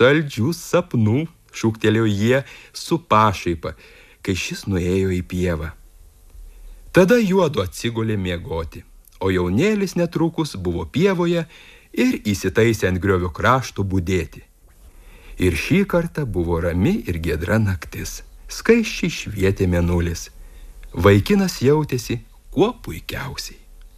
saldžių sapnų, šūktelėjo jie su pašaipa, kai šis nuėjo į pievą. Tada juodu atsigulė miegoti, o jaunėlis netrukus buvo pievoje ir įsitaisė ant griovio krašto budėti. Ir šį kartą buvo rami ir giedra naktis. Skaisčiai švietė mėnulis. Vaikinas jautėsi kuo puikiausiai.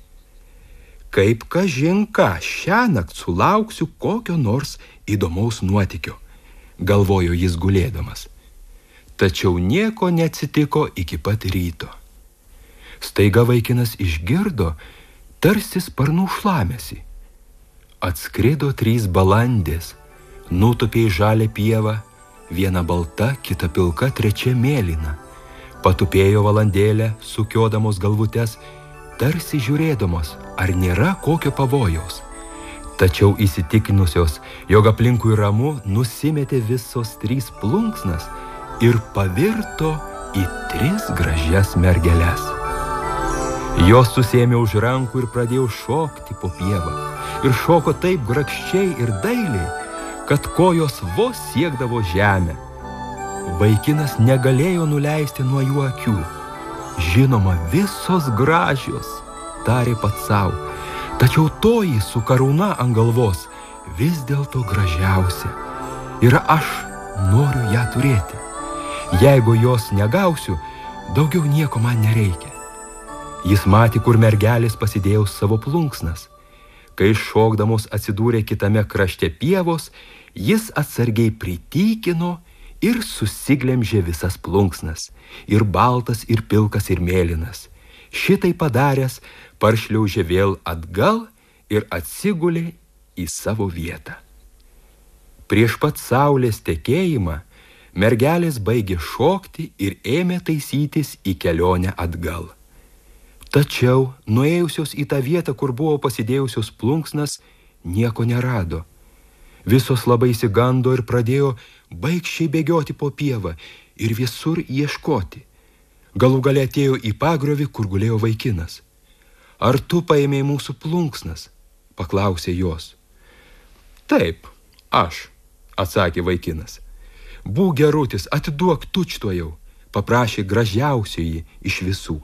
Kaip kažin ką, šiąnakt sulauksiu kokio nors įdomaus nuotykio, galvojo jis gulėdamas. Tačiau nieko neatsitiko iki pat ryto. Staiga vaikinas išgirdo tarsi sparnų šlamesį. Atskrido 3 balandės, nutūpė į žalią pievą, viena balta, kita pilka, trečia mėlyna. Patupėjo valandėlę, sukiodamos galvutes, tarsi žiūrėdamos, ar nėra kokio pavojaus. Tačiau įsitikinusios, jog aplinkui ramu, nusimetė visos 3 plunksnas ir pavirto į 3 gražias mergeles. Jos susėmė už rankų ir pradėjo šokti po pievą. Ir šoko taip grakščiai ir dailiai, kad kojos vos siekdavo žemę. Vaikinas negalėjo nuleisti nuo jų akių. Žinoma, visos gražios, tarė pats sau, tačiau toji su karūna ant galvos vis dėlto gražiausia. Ir aš noriu ją turėti. Jeigu jos negausiu, daugiau nieko man nereikia. Jis matė, kur mergelės pasidėjo savo plunksnas. Kai šokdamos atsidūrė kitame krašte pievos, jis atsargiai pritykino ir susiglemžė visas plunksnas, ir baltas, ir pilkas, ir mėlynas. Šitai padaręs, paršliaužė vėl atgal ir atsigulė į savo vietą. Prieš pat saulės tekėjimą mergelės baigė šokti ir ėmė taisytis į kelionę atgal. Tačiau, nuėjusios į tą vietą, kur buvo pasidėjusios plunksnas, nieko nerado. Visos labai išsigando ir pradėjo baikščiai bėgioti po pievą ir visur ieškoti. Galų gale atėjo į pagriovį, kur gulėjo vaikinas. Ar tu paėmei mūsų plunksnas? Paklausė jos. Taip, aš, atsakė vaikinas. Būk gerutis, atiduok tučtuojau, paprašė gražiausioji iš visų.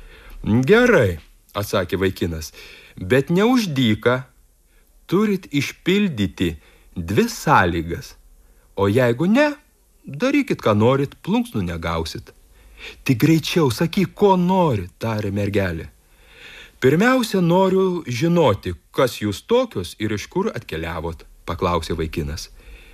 Gerai, atsakė vaikinas, bet ne už dyką. Turit išpildyti 2 sąlygas, o jeigu ne, darykit, ką norit, plunksnų negausit. Tik greičiau sakyk, ko nori, tarė mergelė. Pirmiausia, noriu žinoti, kas jūs tokios ir iš kur atkeliavot, paklausė vaikinas.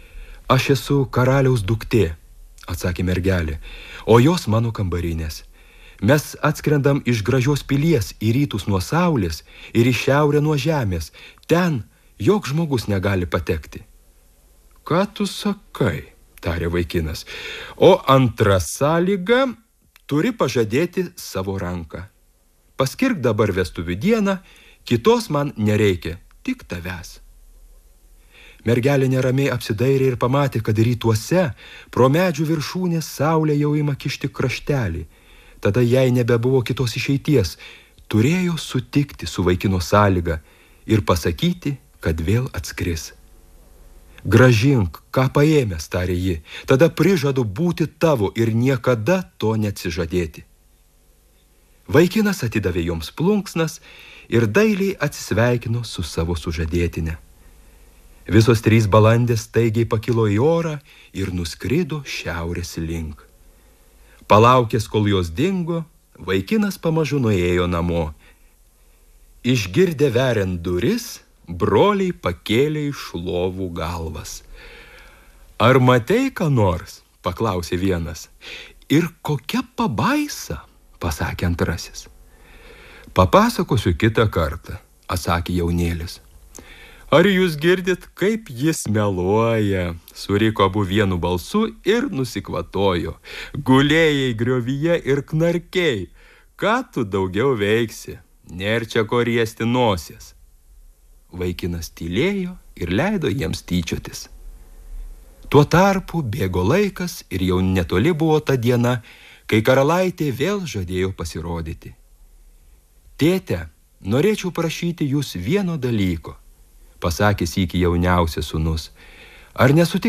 Aš esu karaliaus duktė, atsakė mergelė, o jos mano kambarinės. Mes atskrendam iš gražios pilies į rytus nuo saulės ir į šiaurę nuo žemės. Ten joks žmogus negali patekti. Ką tu sakai, tarė vaikinas. O antra sąlyga, turi pažadėti savo ranką. Paskirk dabar vestuvių dieną, kitos man nereikia, tik tavęs. Mergelė neramiai apsidairė ir pamatė, kad rytuose pro medžių viršūnės saulė jau ima kišti kraštelį. Tada jai nebebuvo kitos išeities, turėjo sutikti su vaikino sąlyga ir pasakyti, kad vėl atskris. Grąžink, ką paėmęs, tarė ji, tada prižadu būti tavo ir niekada to neatsižadėti. Vaikinas atidavė joms plunksnas ir dailiai atsisveikino su savo sužadėtine. Visos 3 balandės staigiai pakilo į orą ir nuskrido šiaurės link. Palaukęs, kol jos dingo, vaikinas pamažu nuėjo namo. Išgirdę veriant duris, broliai pakėlė iš lovų galvas. Ar matei ką nors? Paklausė vienas. Ir kokia pabaisa? Pasakė antrasis. Papasakosiu kitą kartą, atsakė jaunėlis. Ar jūs girdit, kaip jis meluoja? Suriko abu vienu balsu ir nusikvatojo. Gulėjai griovyje ir knarkiai. Ką tu daugiau veiksi? Nėr čia ko riesti nosies. Vaikinas tylėjo ir leido jiems tyčiotis. Tuo tarpu bėgo laikas ir jau netoli buvo ta diena, kai karalaitė vėl žadėjo pasirodyti. Tėte, norėčiau prašyti jūs vieno dalyko, pasakė sykį jauniausias sūnus. Ar nesutik